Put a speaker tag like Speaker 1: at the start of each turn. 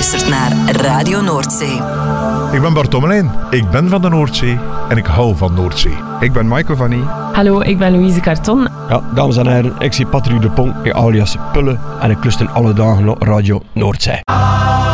Speaker 1: luistert naar Radio Noordzee.
Speaker 2: Ik ben Bart Tommelijn, ik ben van de Noordzee en ik hou van Noordzee.
Speaker 3: Ik ben Michael Vanny.
Speaker 4: Hallo, ik ben Louise Carton.
Speaker 5: Ja, dames en heren, ik zie Patrick de Pont alias Pulle en ik lust in alle dagen op Radio Noordzee.